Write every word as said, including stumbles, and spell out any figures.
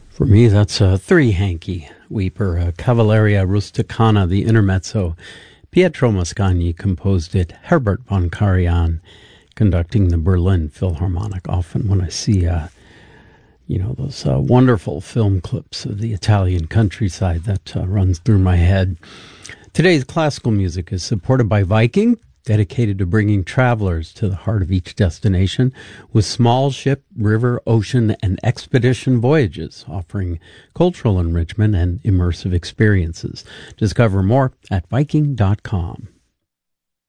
For me, that's a three-hanky weeper, a Cavalleria Rusticana, the intermezzo. Pietro Mascagni composed it. Herbert von Karajan conducting the Berlin Philharmonic. Often when I see, uh, you know, those uh, wonderful film clips of the Italian countryside, that uh, runs through my head. Today's classical music is supported by Viking, dedicated to bringing travelers to the heart of each destination with small ship, river, ocean, and expedition voyages, offering cultural enrichment and immersive experiences. Discover more at Viking dot com.